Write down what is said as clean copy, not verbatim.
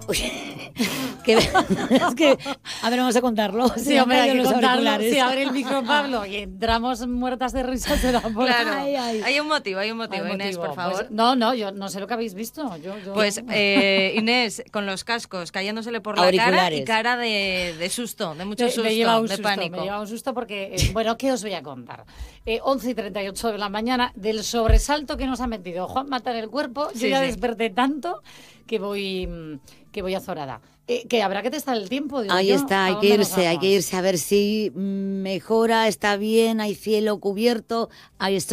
Es que, a ver, vamos a contarlo. Sí, hombre, hay que los contarlo. auriculares. Si abre el micro Pablo y entramos muertas de risa, se da por... Claro, Ay. hay un motivo, Hay Inés, motivo. por favor. Pues, no, yo no sé lo que habéis visto. Pues Inés, con los cascos, cayéndosele por la cara Auriculares. y cara de susto, de mucho susto, me lleva un de susto, pánico. Me lleva un susto porque, bueno, ¿qué os voy a contar? 11:38 de la mañana, del sobresalto que nos ha metido Juan Mata en el cuerpo, yo Sí, ya sí. desperté tanto que voy azorada. Que habrá que testar el tiempo. Digo Ahí yo, está, ¿a hay dónde que nos irse vamos? a ver si mejora, está bien, hay cielo cubierto, hay